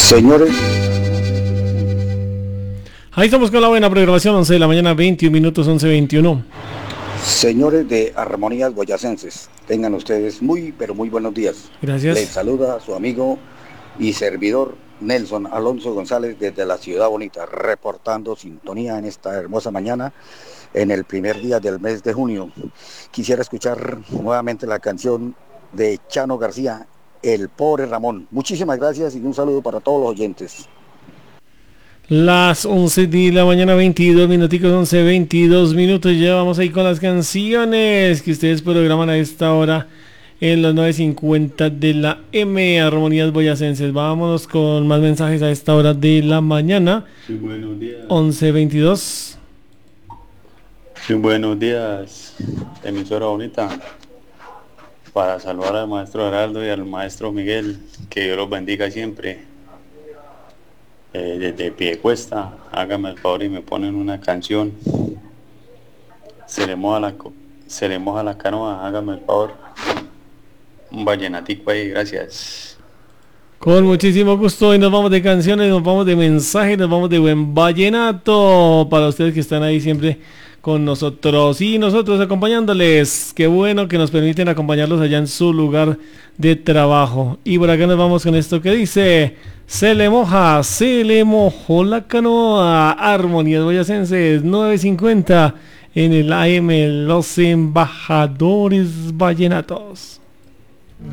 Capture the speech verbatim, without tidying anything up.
Señores, ahí estamos con la buena programación, once de la mañana, veintiún minutos, once veintiuno. señores de Armonías Boyacenses, tengan ustedes muy, pero muy buenos días. Gracias. Les saluda su amigo y servidor Nelson Alonso González desde la Ciudad Bonita, reportando sintonía en esta hermosa mañana, en el primer día del mes de junio. Quisiera escuchar nuevamente la canción de Chano García, El Pobre Ramón. Muchísimas gracias y un saludo para todos los oyentes. Las once de la mañana, veintidós minuticos, once, veintidós minutos. Ya vamos ahí con las canciones que ustedes programan a esta hora en las nueve cincuenta de la M, Armonías Boyacenses. Vámonos con más mensajes a esta hora de la mañana. Sí, buenos días. once veintidós. Sí, buenos días, emisora bonita. Para saludar al maestro Gerardo y al maestro Miguel, que Dios los bendiga siempre. Eh, desde Piedecuesta, hágame el favor y me ponen una canción. Se le moja la, se le moja la canoa, hágame el favor. Un vallenatico ahí, gracias. Con muchísimo gusto, y nos vamos de canciones, nos vamos de mensajes, nos vamos de buen vallenato para ustedes que están ahí siempre con nosotros y nosotros acompañándoles. Qué bueno que nos permiten acompañarlos allá en su lugar de trabajo. Y por acá nos vamos con esto que dice: se le moja, se le mojó la canoa. Armonías Boyacenses, nueve cincuenta en el A M, los embajadores vallenatos.